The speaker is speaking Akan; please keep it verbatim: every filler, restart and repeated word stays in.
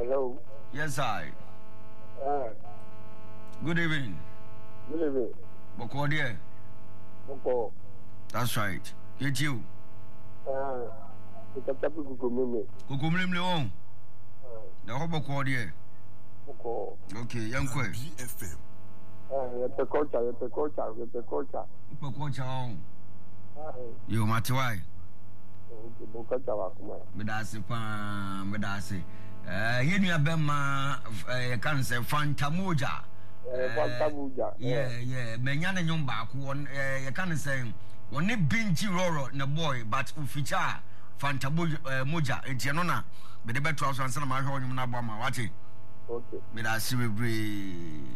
Hello. Yes, I. Uh, Good evening. Good evening. Boko dear. Boko. That's right. It's you. Uh, it's a topic of Gumimi. Kukumlimli on. The Hobo Cordier. Boko. Okay, young Quay. B F M. Uh, the culture, the culture, the culture. Boko on. Uh, You Matiwai. Boko Chawakuma. Medasi Pan, Medasi. Uh, Yenia Bema, uh, can say Fantamuja. Fantamuja. Yeah, yeah. Menyana Nyumba, one, uh, you can say, one bingy roro, na boy, but Uficha, Fantamuja, Muja, and Janona, but the better house and some of my home, Nabama, what it? Okay. Medasi will be.